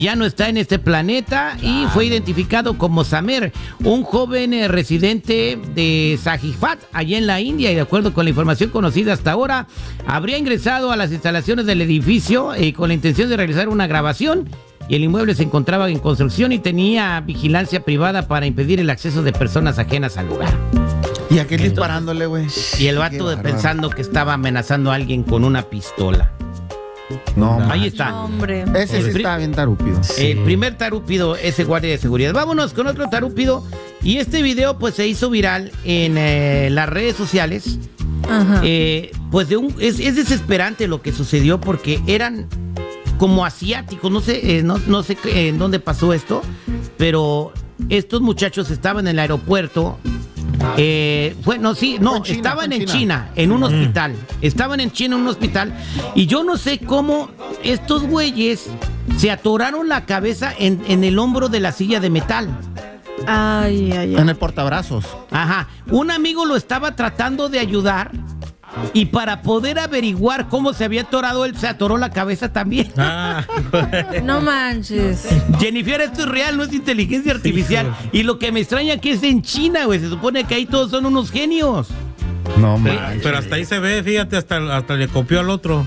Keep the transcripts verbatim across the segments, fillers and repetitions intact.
ya no está en este planeta y fue identificado como Samer, un joven eh, residente de Sajifat, allá en la India, y de acuerdo con la información conocida hasta ahora, habría ingresado a las instalaciones del edificio eh, con la intención de realizar una grabación, y el inmueble se encontraba en construcción y tenía vigilancia privada para impedir el acceso de personas ajenas al lugar. ¿Y aquel disparándole, güey? Y el vato de pensando que estaba amenazando a alguien con una pistola. No, ahí está. No, hombre. Ese sí está bien tarúpido. Sí. El primer tarúpido, ese guardia de seguridad. Vámonos con otro tarúpido. Y este video pues se hizo viral en eh, las redes sociales. Ajá. Eh, pues de un, es, es desesperante lo que sucedió porque eran como asiáticos. No sé, eh, no, no sé en dónde pasó esto, pero estos muchachos estaban en el aeropuerto. Eh, bueno, sí, no, en China, estaban en China. China, en un hospital. Estaban en China en un hospital. Y yo no sé cómo estos güeyes se atoraron la cabeza en, en el hombro de la silla de metal. Ay, ay, ay. En el portabrazos. Ajá. Un amigo lo estaba tratando de ayudar. Y para poder averiguar cómo se había atorado, él se atoró la cabeza también. Ah, no manches. Jennifer, esto es real, no es inteligencia artificial. Sí, y lo que me extraña que es en China, güey. Se supone que ahí todos son unos genios. No manches. Pero hasta ahí se ve, fíjate, hasta, hasta le copió al otro.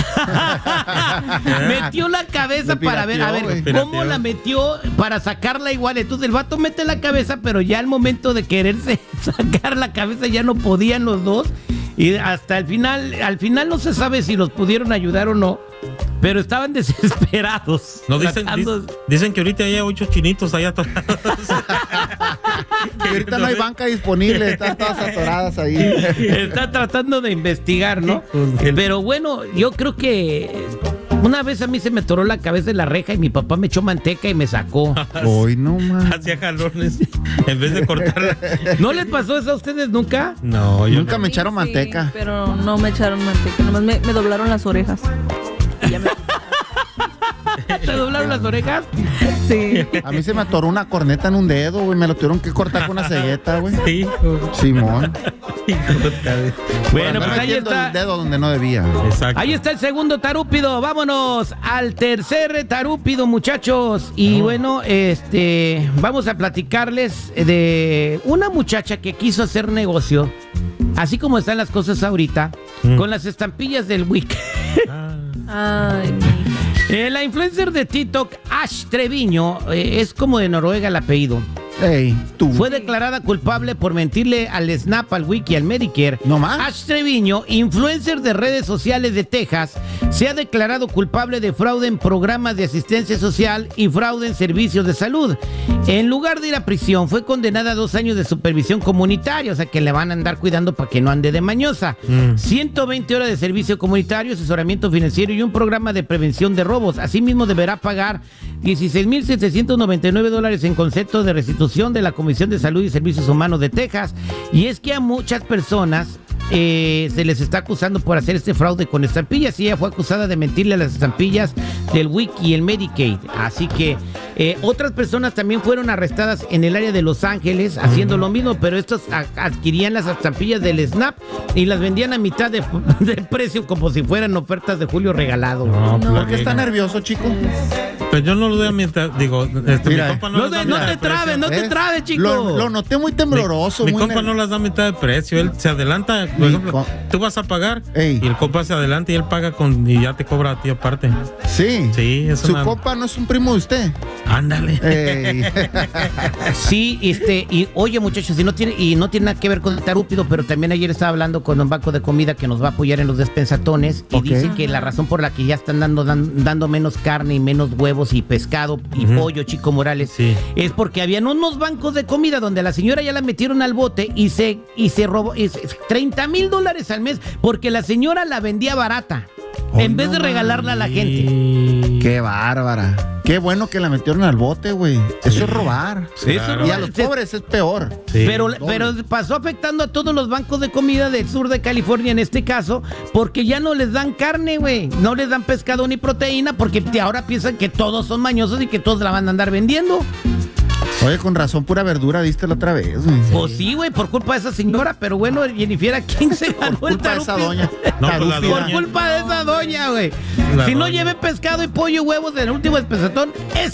Metió la cabeza para ver, a ver, wey. cómo la metió para sacarla igual. Entonces el vato mete la cabeza, pero ya al momento de quererse sacar la cabeza ya no podían los dos. Y hasta el final, al final no se sabe si los pudieron ayudar o no, pero estaban desesperados. No, dicen, tratando... dicen que ahorita hay ocho chinitos allá atorados. Que ahorita no hay banca disponible, están todas atoradas ahí. Está tratando de investigar, ¿no? Pero bueno, yo creo que una vez a mí se me atoró la cabeza en la reja y mi papá me echó manteca y me sacó. Hoy no más. Hacía jalones en vez de cortarla. ¿No les pasó eso a ustedes nunca? No, yo nunca no. me echaron sí, manteca. Pero no me echaron manteca, nomás me, me doblaron las orejas. Y ya me... ¿Te doblaron las orejas? Sí. A mí se me atoró una corneta en un dedo, güey. Me lo tuvieron que cortar con una cegueta, güey. Sí. Simón. Bueno, pues ahí está. El dedo donde no debía. Exacto. Ahí está el segundo tarúpido. Vámonos al tercer tarúpido, muchachos. Y oh. bueno, este, vamos a platicarles de una muchacha que quiso hacer negocio, así como están las cosas ahorita, mm. con las estampillas del Wick. Ah. Ay, mi Eh, la influencer de TikTok, Ash Treviño, eh, es como de Noruega el apellido. Hey, tú. Fue declarada culpable por mentirle al SNAP, al Wiki y al Medicare. ¿No más? Ash Treviño, influencer de redes sociales de Texas, se ha declarado culpable de fraude en programas de asistencia social y fraude en servicios de salud. En lugar de ir a prisión, fue condenada a dos años de supervisión comunitaria, o sea que le van a andar cuidando para que no ande de mañosa. Mm. ciento veinte horas de servicio comunitario, asesoramiento financiero y un programa de prevención de robos. Asimismo, deberá pagar dieciséis mil setecientos noventa y nueve dólares en concepto de restitución de la Comisión de Salud y Servicios Humanos de Texas. Y es que a muchas personas eh, se les está acusando por hacer este fraude con estampillas, y ella fue acusada de mentirle a las estampillas del Wiki y el Medicaid. Así que eh, otras personas también fueron arrestadas en el área de Los Ángeles haciendo uh-huh. lo mismo, pero estos a- adquirían las estampillas del SNAP y las vendían a mitad de, de precio, como si fueran ofertas de Julio regalado. No, no. ¿Por qué está nervioso, chico? Pues yo no lo doy a mitad, digo, este, Mira, mi compa no, no, las te, da no te trabes, no te trabes, chico. Lo, lo noté muy tembloroso. Mi, muy mi compa nerv... no las da a mitad de precio, él se adelanta, por ejemplo, com... tú vas a pagar Ey. y el compa se adelanta y él paga con y ya te cobra a ti aparte. Sí. Sí, es Su una... compa no es un primo de usted. Ándale. Sí, este, y oye, muchachos, y no tiene, y no tiene nada que ver con el tarúpido, pero también ayer estaba hablando con un banco de comida que nos va a apoyar en los despensatones, y okay. dice que la razón por la que ya están dando, dan, dando menos carne y menos huevos y pescado y uh-huh. pollo, Chico Morales, sí. es porque habían unos bancos de comida donde a la señora ya la metieron al bote y se, y se robó treinta mil dólares al mes porque la señora la vendía barata. Oh, en vez no, de regalarla a la gente. Qué bárbara. Qué bueno que la metieron al bote, güey. Eso es robar. Sí, claro. Y a los pobres es peor. Sí. Pero, pero pasó afectando a todos los bancos de comida del sur de California en este caso, porque ya no les dan carne, güey. No les dan pescado ni proteína, porque ahora piensan que todos son mañosos y que todos la van a andar vendiendo. Oye, con razón, pura verdura diste la otra vez, güey. Pues sí, güey, por culpa de esa señora, pero bueno, Jennifer, ¿quién se ganó Por el culpa de esa tarupi? doña. No, pues la Tarupi, Por doña. culpa de esa doña, güey. La Si no doña. lleve pescado y pollo y huevos en el último despensatón, es